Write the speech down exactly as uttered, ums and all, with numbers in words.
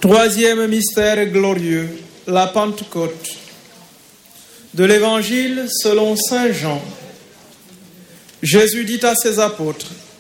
Troisième mystère glorieux, la Pentecôte. De l'Évangile selon saint Jean. Jésus dit à ses apôtres: